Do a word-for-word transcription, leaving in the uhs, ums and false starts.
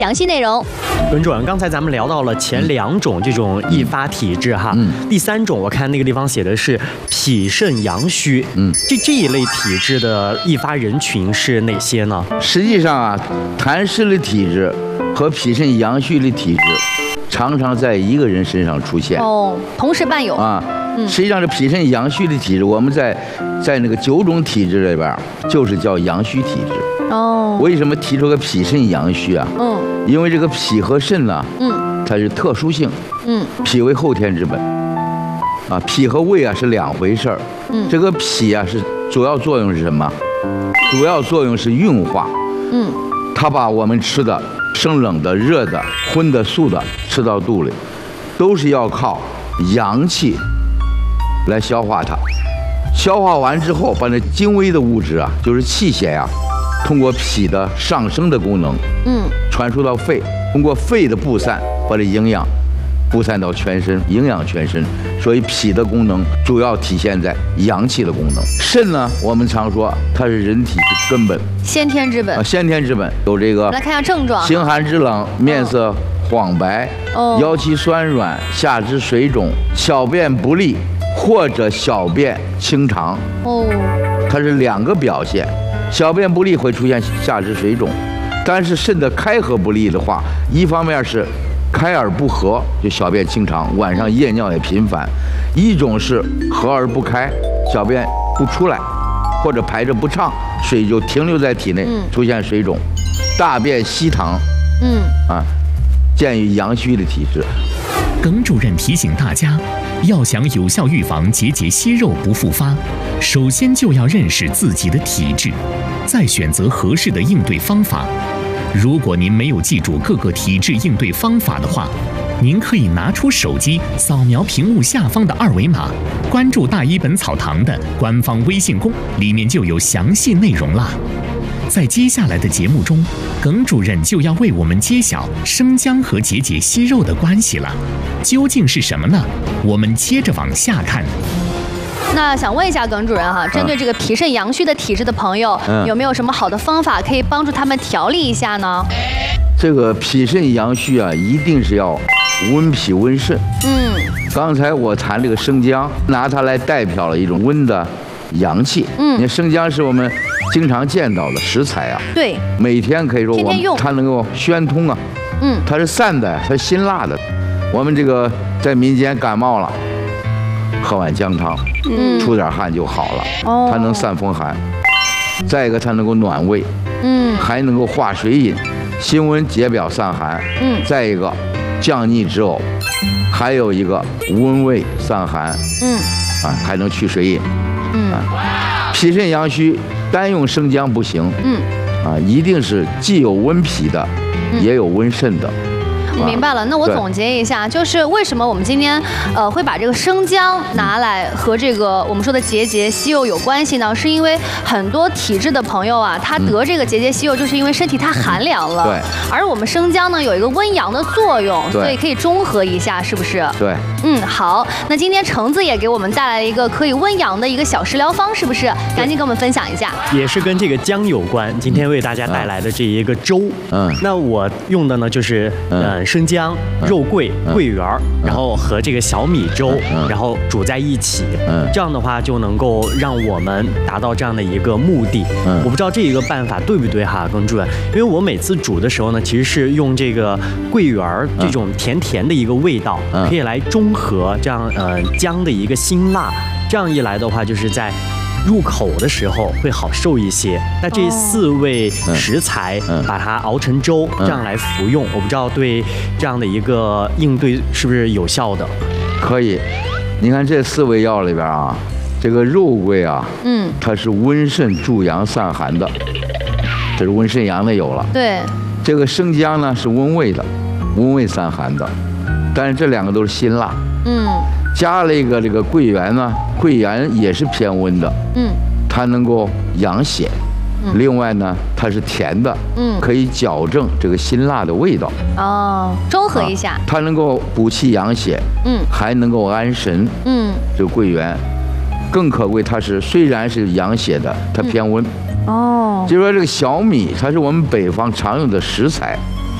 详细内容。 文主任，刚才咱们聊到了前两种这种易发体质哈，嗯，第三种我看那个地方写的是脾肾阳虚，嗯，这这一类体质的易发人群是哪些呢？ 实际上啊，痰湿的体质和脾肾阳虚的体质常常在一个人身上出现哦，同时伴有啊。嗯、实际上，这脾肾阳虚的体质，我们在在那个九种体质里边，就是叫阳虚体质。哦，为什么提出个脾肾阳虚啊？嗯，因为这个脾和肾呢，嗯，它是特殊性。嗯，脾为后天之本，啊，脾和胃啊是两回事儿。嗯，这个脾啊是主要作用是什么？主要作用是运化。嗯，它把我们吃的生冷的、热的、荤的、素的吃到肚里，都是要靠阳气来消化它。消化完之后，把那精微的物质啊，就是气血呀、啊，通过脾的上升的功能，嗯，传输到肺，通过肺的布散，把这营养布散到全身，营养全身。所以脾的功能主要体现在阳气的功能。肾呢，我们常说它是人体的根本， 先天之本啊，先天之本有这个。 来看一下症状： 心寒肢冷，面色黄白，哦、腰膝酸软，下肢水肿，小便不利。或者小便清长哦，它是两个表现。小便不利会出现下肢水肿，但是肾的开合不利的话，一方面是开而不合，就小便清长，晚上夜尿也频繁；一种是合而不开，小便不出来，或者排着不畅，水就停留在体内，出现水肿，大便稀溏。嗯啊，见于阳虚的体质。 耿主任提醒大家，要想有效预防结节息肉不复发，首先就要认识自己的体质，再选择合适的应对方法。如果您没有记住各个体质应对方法的话，您可以拿出手机扫描屏幕下方的二维码，关注大医本草堂的官方微信公，里面就有详细内容啦。在接下来的节目中，耿主任就要为我们揭晓生姜和结节息肉的关系了，究竟是什么呢？我们接着往下看。 那想问一下耿主任哈，针对这个脾肾阳虚的体质的朋友，嗯、有没有什么好的方法可以帮助他们调理一下呢？ 这个脾肾阳虚啊，一定是要温脾温肾。嗯，刚才我谈这个生姜，拿它来代表了一种温的阳气。嗯，你看生姜是我们经常见到的食材啊， 对， 每天可以说我们它能够宣通啊，嗯，它是散的，它是辛辣的。我们这个在民间感冒了，喝碗姜汤，嗯，出点汗就好了，哦，它能散风寒。再一个，它能够暖胃，嗯，还能够化水饮，辛温解表散寒，嗯，再一个降逆止呕，还有一个温胃散寒，嗯，啊，还能去水饮，嗯，啊，脾肾阳虚。单用生姜不行，嗯，啊，一定是既有温脾的，嗯、也有温肾的。 我明白了，那我总结一下，就是为什么我们今天呃会把这个生姜拿来和这个我们说的结节息肉有关系呢？是因为很多体质的朋友啊，他得这个结节息肉，就是因为身体太寒凉了。对。而我们生姜呢有一个温阳的作用，所以可以中和一下，是不是？ 对。 嗯，好。那今天橙子也给我们带来了一个可以温阳的一个小食疗方，是不是？赶紧跟我们分享一下。 也是跟这个姜有关，今天为大家带来的这一个粥。嗯。那我用的呢就是呃。生姜、肉桂、桂圆，然后和这个小米粥，然后煮在一起，这样的话就能够让我们达到这样的一个目的。我不知道这一个办法对不对哈，耿主任，因为我每次煮的时候呢，其实是用这个桂圆这种甜甜的一个味道，可以来中和这样呃姜的一个辛辣，这样一来的话，就是在入口的时候会好受一些。那这四味食材，嗯、把它熬成粥，嗯、这样来服用，我不知道对这样的一个应对是不是有效的？ 可以，你看这四味药里边啊，这个肉桂啊，嗯，它是温肾助阳散寒的，这是温肾阳的有了。 对， 这个生姜呢是温胃的，温胃散寒的，但是这两个都是辛辣。嗯。加了一个这个桂圆呢，桂圆也是偏温的，嗯，它能够养血，嗯，另外呢，它是甜的，嗯，可以矫正这个辛辣的味道， 哦，中和一下， 啊，它能够补气养血，嗯，还能够安神，嗯，这个桂圆，更可贵，它是虽然是养血的，它偏温，嗯，哦，就说这个小米，它是我们北方常用的食材，